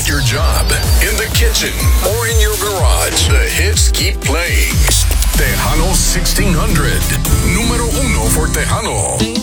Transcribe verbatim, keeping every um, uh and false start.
your job, in the kitchen, or in your garage, the hits keep playing. Tejano sixteen hundred. Número uno for Tejano.